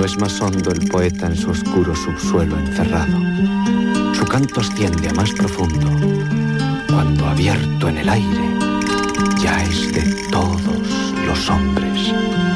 No es más hondo el poeta en su oscuro subsuelo encerrado. Su canto asciende a más profundo, cuando abierto en el aire, ya es de todos los hombres.